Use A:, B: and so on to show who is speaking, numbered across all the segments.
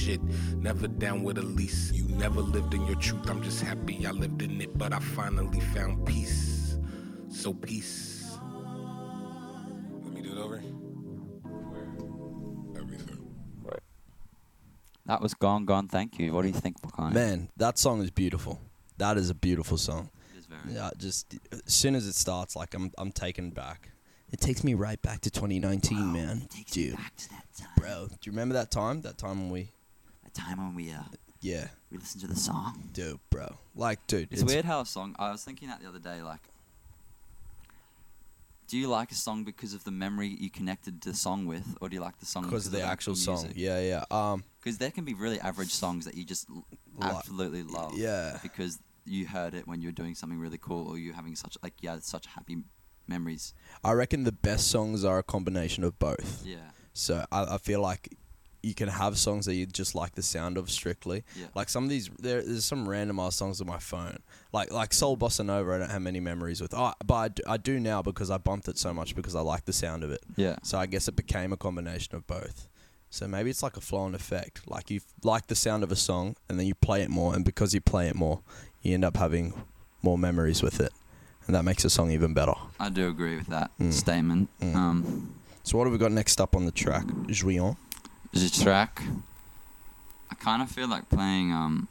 A: shit. Never down with a lease. You never lived in your truth. I'm just happy I lived in it, but I finally found peace. So peace. Let me do it over.
B: Right. That was Gone, Thank You. What do you think, Makai?
C: Man, that song is beautiful. That is a beautiful song.
B: It is very.
C: Yeah, just as soon as it starts, like I'm taken back. It takes me right back to 2019, man.
B: It takes
C: Dude,
B: me back to that time.
C: bro, do you remember that time? That time when we,
B: The time when we
C: yeah,
B: listened to the song.
C: dude, bro. Like, dude,
B: It's weird how a song. I was thinking that the other day. Like, do you like a song because of the memory you connected the song with, or do you like the song
C: because of the actual song.
B: music?
C: Yeah, yeah.
B: Because there can be really average songs that you just absolutely love.
C: Yeah.
B: Because you heard it when you were doing something really cool, or you're having such happy memories.
C: I reckon the best songs are a combination of both.
B: Yeah.
C: So I feel like you can have songs that you just like the sound of strictly.
B: Yeah.
C: Like some of these, there's some random ass songs on my phone. Like Soul Bossa Nova, I don't have many memories with. But I do now because I bumped it so much because I like the sound of it.
B: Yeah.
C: So I guess it became a combination of both. So maybe it's like a flow and effect. Like you like the sound of a song and then you play it more. And because you play it more, you end up having more memories with it. And that makes a song even better.
B: I do agree with that statement.
C: So what have we got next up on the track? Jouillon?
B: The track. I kind of feel like playing.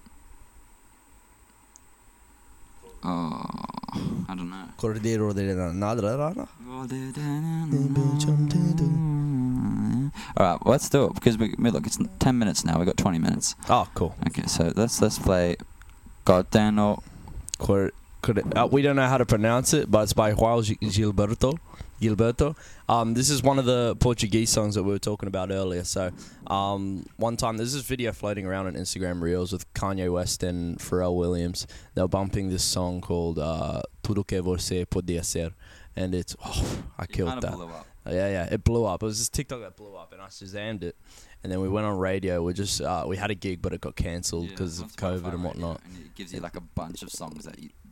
B: I don't know.
C: Cordero de la Nadrarana?
B: Alright, let's do it because look, it's 10 minutes now. We got 20 minutes.
C: Oh, cool.
B: Okay, so let's play Gordano.
C: We don't know how to pronounce it, but it's by João Gilberto. This is one of the Portuguese songs that we were talking about earlier. So, one time there's this video floating around on Instagram Reels with Kanye West and Pharrell Williams. They were bumping this song called Tudo Que Você Podia Ser, and it's I killed that.
B: Blew up.
C: Yeah, it blew up. It was this TikTok that blew up, and I Shazammed it. And then we went on radio. We just we had a gig, but it got cancelled because of COVID and whatnot.
B: And it gives you like a bunch of songs that